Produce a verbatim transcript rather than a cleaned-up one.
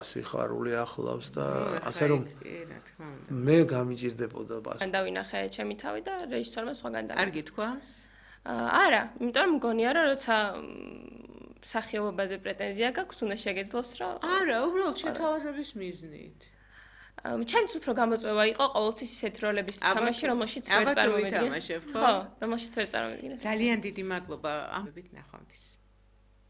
სიხარული ახლავს და ასე რომ მე გამიჭირდებოდა ბას. დავინახე ჩემი თავი და რეჟისორმა სხვაგან და კარგი თქვას? არა, იმიტომ რომ მგონია რომ როცა სახეობაზე პრეტენზია გაქვს, უნდა შეგეძლოს რომ არა, უბრალოდ შეთავაზების მიზნით. ჩემს უფრო გამოწვევა იყო ყოველთვის ისეთ როლების თამაში, რომელშიც ვერ წარმოვიდგინე. ხო, ხო, რომელშიც ვერ წარმოვიდგინე. ძალიან დიდი მადლობა ამებით ნახვამდის.